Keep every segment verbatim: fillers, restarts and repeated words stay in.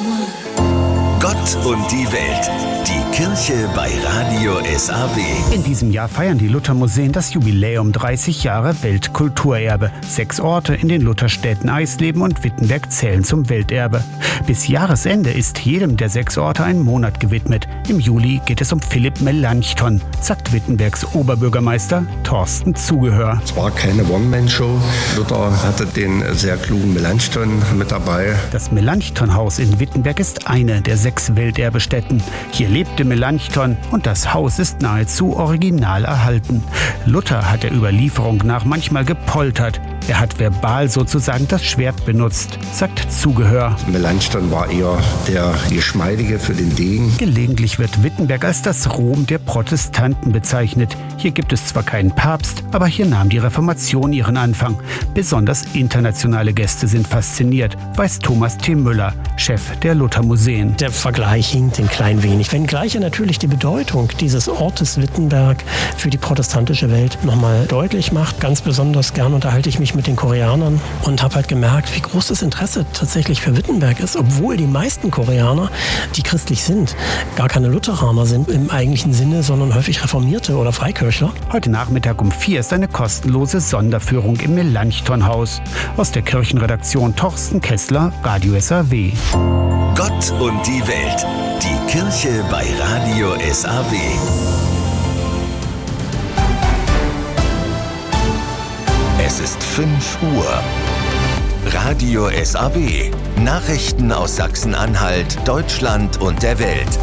Gott und die Welt. Die Kirche bei Radio S A W. In diesem Jahr feiern die Luthermuseen das Jubiläum dreißig Jahre Weltkulturerbe. Sechs Orte in den Lutherstädten Eisleben und Wittenberg zählen zum Welterbe. Bis Jahresende ist jedem der sechs Orte ein Monat gewidmet. Im Juli geht es um Philipp Melanchthon, sagt Wittenbergs Oberbürgermeister Thorsten Zugehör. Es war keine One-Man-Show. Luther hatte den sehr klugen Melanchthon mit dabei. Das Melanchthon-Haus in Wittenberg ist eine der sechs Welterbestätten. Hier lebte Melanchthon und das Haus ist nahezu original erhalten. Luther hat der Überlieferung nach manchmal gepoltert. Er hat verbal sozusagen das Schwert benutzt, sagt Zugehör. Melanchthon war eher der Geschmeidige für den Degen. Gelegentlich wird Wittenberg als das Rom der Protestanten bezeichnet. Hier gibt es zwar keinen Papst, aber hier nahm die Reformation ihren Anfang. Besonders internationale Gäste sind fasziniert, weiß Thomas T. Müller, Chef der Luthermuseen. Der Vergleich hinkt ein klein wenig, wenngleich er natürlich die Bedeutung dieses Ortes Wittenberg für die protestantische Welt nochmal deutlich macht. Ganz besonders gern unterhalte ich mich mit den Koreanern und habe halt gemerkt, wie groß das Interesse tatsächlich für Wittenberg ist, obwohl die meisten Koreaner, die christlich sind, gar keine Lutheraner sind im eigentlichen Sinne, sondern häufig Reformierte oder Freikirchler. Heute Nachmittag um vier ist eine kostenlose Sonderführung im Melanchthon-Haus. Aus der Kirchenredaktion Torsten Kessler, Radio S A W. Gott und die Welt. Die Kirche bei Radio S A W. Es ist fünf Uhr. Radio S A W. Nachrichten aus Sachsen-Anhalt, Deutschland und der Welt.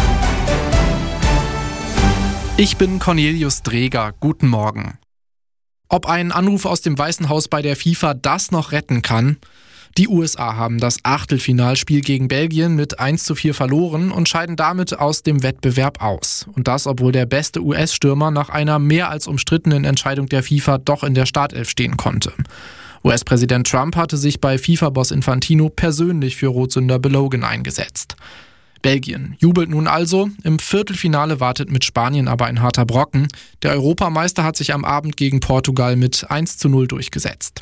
Ich bin Cornelius Dreger. Guten Morgen. Ob ein Anruf aus dem Weißen Haus bei der FIFA das noch retten kann? Die U S A haben das Achtelfinalspiel gegen Belgien mit eins zu vier verloren und scheiden damit aus dem Wettbewerb aus. Und das, obwohl der beste U S-Stürmer nach einer mehr als umstrittenen Entscheidung der FIFA doch in der Startelf stehen konnte. U S-Präsident Trump hatte sich bei FIFA-Boss Infantino persönlich für Rotsünder Belogan eingesetzt. Belgien jubelt nun also. Im Viertelfinale wartet mit Spanien aber ein harter Brocken. Der Europameister hat sich am Abend gegen Portugal mit eins zu null durchgesetzt.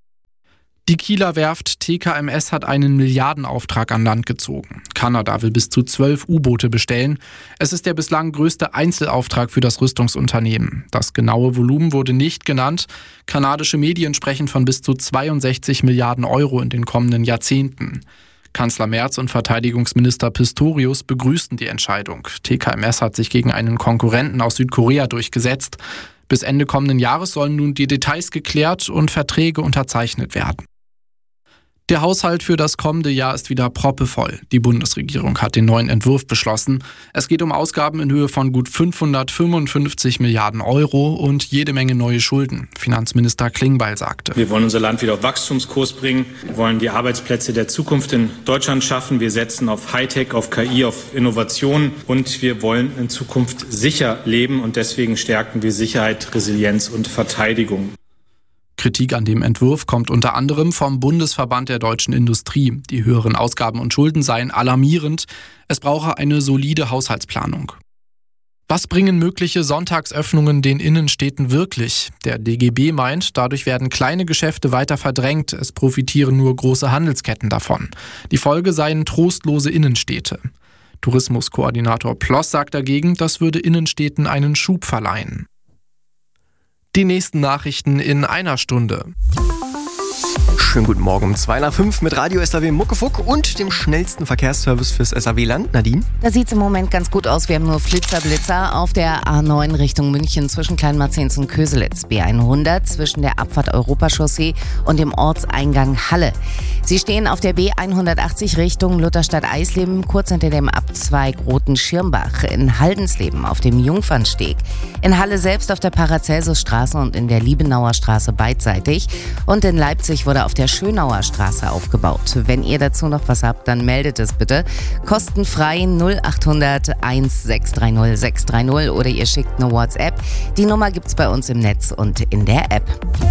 Die Kieler Werft T K M S hat einen Milliardenauftrag an Land gezogen. Kanada will bis zu zwölf U-Boote bestellen. Es ist der bislang größte Einzelauftrag für das Rüstungsunternehmen. Das genaue Volumen wurde nicht genannt. Kanadische Medien sprechen von bis zu zweiundsechzig Milliarden Euro in den kommenden Jahrzehnten. Kanzler Merz und Verteidigungsminister Pistorius begrüßten die Entscheidung. T K M S hat sich gegen einen Konkurrenten aus Südkorea durchgesetzt. Bis Ende kommenden Jahres sollen nun die Details geklärt und Verträge unterzeichnet werden. Der Haushalt für das kommende Jahr ist wieder proppevoll. Die Bundesregierung hat den neuen Entwurf beschlossen. Es geht um Ausgaben in Höhe von gut fünfhundertfünfundfünfzig Milliarden Euro und jede Menge neue Schulden. Finanzminister Klingbeil sagte: Wir wollen unser Land wieder auf Wachstumskurs bringen. Wir wollen die Arbeitsplätze der Zukunft in Deutschland schaffen. Wir setzen auf Hightech, auf K I, auf Innovation und wir wollen in Zukunft sicher leben und deswegen stärken wir Sicherheit, Resilienz und Verteidigung. Kritik an dem Entwurf kommt unter anderem vom Bundesverband der deutschen Industrie. Die höheren Ausgaben und Schulden seien alarmierend. Es brauche eine solide Haushaltsplanung. Was bringen mögliche Sonntagsöffnungen den Innenstädten wirklich? Der D G B meint, dadurch werden kleine Geschäfte weiter verdrängt. Es profitieren nur große Handelsketten davon. Die Folge seien trostlose Innenstädte. Tourismuskoordinator Ploss sagt dagegen, das würde Innenstädten einen Schub verleihen. Die nächsten Nachrichten in einer Stunde. Schönen guten Morgen um zwei nach fünf mit Radio S A W Muckefuck und dem schnellsten Verkehrsservice fürs S A W-Land. Nadine? Da sieht es im Moment ganz gut aus. Wir haben nur Flitzer-Blitzer auf der A neun Richtung München zwischen Kleinmarzens und Köselitz. B hundert zwischen der Abfahrt Europachaussee und dem Ortseingang Halle. Sie stehen auf der B hundertachtzig Richtung Lutherstadt-Eisleben, kurz hinter dem Abzweig Roten Schirmbach. In Haldensleben auf dem Jungfernsteg. In Halle selbst auf der Paracelsusstraße und in der Liebenauer Straße beidseitig. Und in Leipzig wurde auf der Schönauer Straße aufgebaut. Wenn ihr dazu noch was habt, dann meldet es bitte. Kostenfrei null achthundert eins sechs drei null sechs drei null oder ihr schickt eine WhatsApp. Die Nummer gibt's bei uns im Netz und in der App.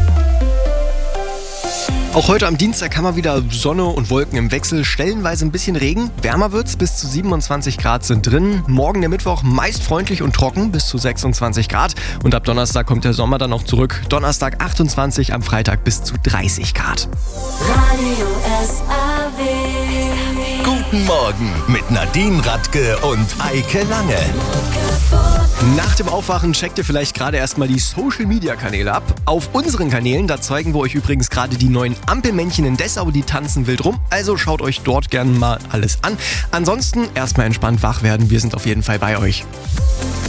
Auch heute am Dienstag haben wir wieder Sonne und Wolken im Wechsel, stellenweise ein bisschen Regen. Wärmer wird's, bis zu siebenundzwanzig Grad sind drin. Morgen der Mittwoch meist freundlich und trocken, bis zu sechsundzwanzig Grad. Und ab Donnerstag kommt der Sommer dann noch zurück. Donnerstag achtundzwanzig, am Freitag bis zu dreißig Grad. Radio S A W. Gut Guten Morgen mit Nadine Radke und Eike Lange. Nach dem Aufwachen checkt ihr vielleicht gerade erstmal die Social-Media-Kanäle ab. Auf unseren Kanälen, da zeigen wir euch übrigens gerade die neuen Ampelmännchen in Dessau, die tanzen wild rum. Also schaut euch dort gerne mal alles an. Ansonsten erstmal entspannt wach werden, wir sind auf jeden Fall bei euch.